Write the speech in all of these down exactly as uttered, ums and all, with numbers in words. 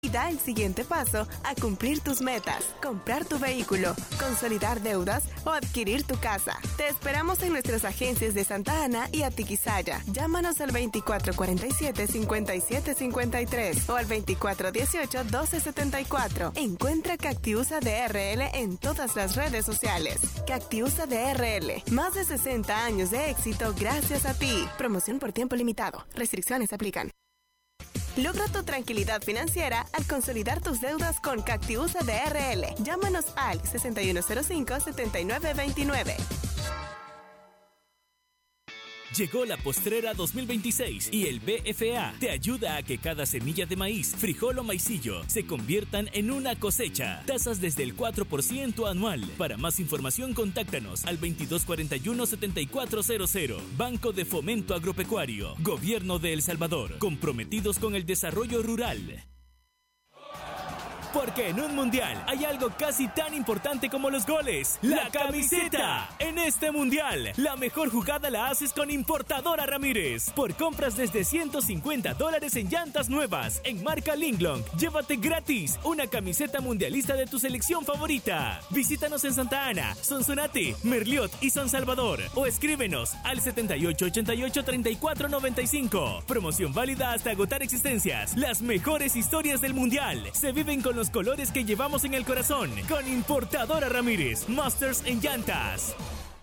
Y da el siguiente paso a cumplir tus metas, comprar tu vehículo, consolidar deudas o adquirir tu casa. Te esperamos en nuestras agencias de Santa Ana y Atiquizaya. Llámanos al veinticuatro cuarenta y siete, cincuenta y siete cincuenta y tres o al veinticuatro dieciocho, doce setenta y cuatro. Encuentra Cactiusa D R L en todas las redes sociales. Cactiusa D R L, más de sesenta años de éxito gracias a ti. Promoción por tiempo limitado. Restricciones aplican. Logra tu tranquilidad financiera al consolidar tus deudas con Cactiusa D R L. Llámanos al sesenta y uno cero cinco, setenta y nueve veintinueve. Llegó la postrera dos mil veintiséis y el B F A te ayuda a que cada semilla de maíz, frijol o maicillo se conviertan en una cosecha. Tasas desde el cuatro por ciento anual. Para más información, contáctanos al veintidós cuarenta y uno, setenta y cuatro cero cero. Banco de Fomento Agropecuario. Gobierno de El Salvador. Comprometidos con el desarrollo rural. Porque en un mundial hay algo casi tan importante como los goles: la camiseta. En este mundial, la mejor jugada la haces con Importadora Ramírez. Por compras desde ciento cincuenta dólares en llantas nuevas en marca Linglong, llévate gratis una camiseta mundialista de tu selección favorita. Visítanos en Santa Ana, Sonsonate, Merliot y San Salvador o escríbenos al setenta y ocho ochenta y ocho, treinta y cuatro noventa y cinco. Promoción válida hasta agotar existencias. Las mejores historias del mundial se viven con los colores que llevamos en el corazón. Con Importadora Ramírez, Masters en llantas.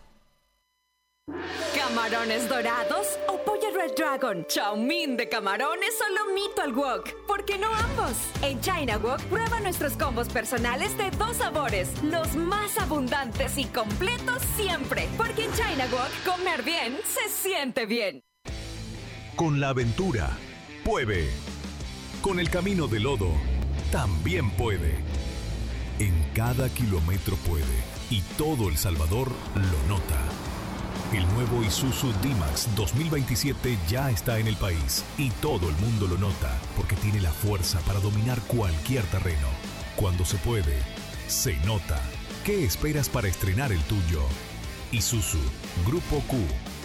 ¿Camarones dorados o pollo Red Dragon? ¿Chow mein de camarones o lomito al wok? ¿Por qué no ambos? En China Wok prueba nuestros combos personales de dos sabores, los más abundantes y completos siempre. Porque en China Wok comer bien se siente bien. Con la aventura puede. Con el camino de lodo también puede. En cada kilómetro puede. Y todo El Salvador lo nota. El nuevo Isuzu D-Max dos mil veintisiete ya está en el país. Y todo el mundo lo nota, porque tiene la fuerza para dominar cualquier terreno. Cuando se puede, se nota. ¿Qué esperas para estrenar el tuyo? Isuzu, Grupo Q,